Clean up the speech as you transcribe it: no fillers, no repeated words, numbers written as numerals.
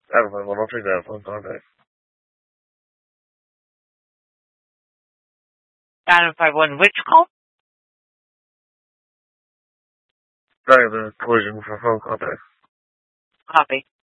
Adam 513 to have phone contact. Adam 51, which call? Sorry, the collision for phone contact. Copy.